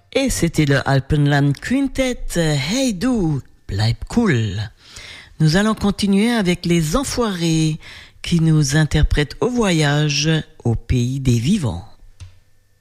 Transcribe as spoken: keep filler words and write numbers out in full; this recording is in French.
Et c'était le Alpenland Quintet, Hey Du, bleib cool. Nous allons continuer avec les Enfoirés qui nous interprètent Au voyage au pays des vivants.